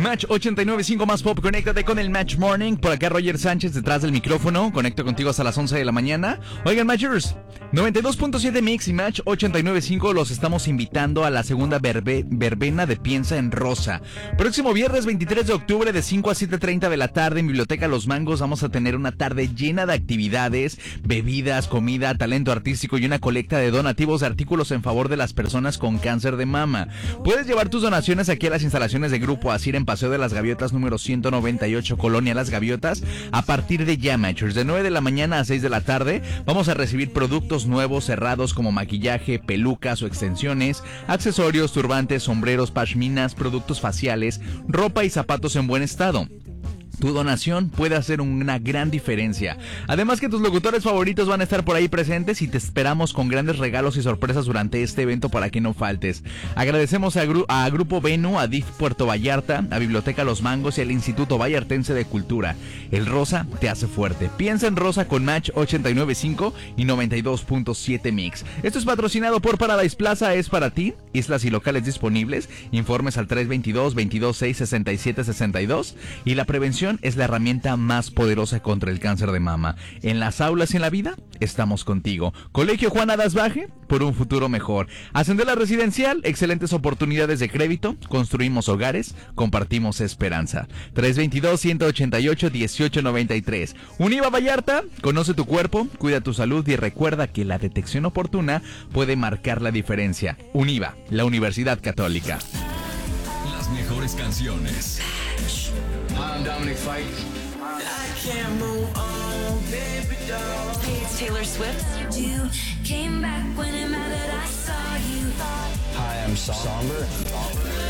Match 89.5 más pop, conéctate con el Match Morning. Por acá Roger Sánchez detrás del micrófono. Conecto contigo hasta las 11 de la mañana. Oigan, Matchers, 92.7 Mix y Match 89.5 los estamos invitando a la segunda verbena de Piensa en Rosa. Próximo viernes 23 de octubre de 5 a 7:30 de la tarde en Biblioteca Los Mangos vamos a tener una tarde llena de actividades, bebidas, comida, talento artístico y una colecta de donativos de artículos en favor de las personas con cáncer de mama. Puedes llevar tus donaciones aquí a las instalaciones de Grupo Asir en Paseo de las Gaviotas número 198, Colonia Las Gaviotas, a partir de ya, Matchers. De 9 de la mañana a 6 de la tarde vamos a recibir productos nuevos cerrados como maquillaje, pelucas o extensiones, accesorios, turbantes, sombreros, pashminas, productos faciales, ropa y zapatos en buen estado. Tu donación puede hacer una gran diferencia. Además que tus locutores favoritos van a estar por ahí presentes y te esperamos con grandes regalos y sorpresas durante este evento para que no faltes. Agradecemos a Grupo Venu, a DIF Puerto Vallarta, a Biblioteca Los Mangos y al Instituto Vallartense de Cultura. El rosa te hace fuerte. Piensa en Rosa con Match 89.5 y 92.7 Mix. Esto es patrocinado por Paradise Plaza, es para ti. Islas y locales disponibles. Informes al 322-226-6762 y la prevención es la herramienta más poderosa contra el cáncer de mama. En las aulas y en la vida, estamos contigo. Colegio Juana Dasbaje, por un futuro mejor. Ascendela Residencial, excelentes oportunidades de crédito. Construimos hogares, compartimos esperanza. 322-188-1893. Univa Vallarta, conoce tu cuerpo, cuida tu salud y recuerda que la detección oportuna puede marcar la diferencia. Univa, la Universidad Católica. Las mejores canciones. I'm Dominic Fike. I can't move on, baby doll. Hey, it's Taylor Swift. You came back when it mattered, I saw you. Hi, I'm Somber.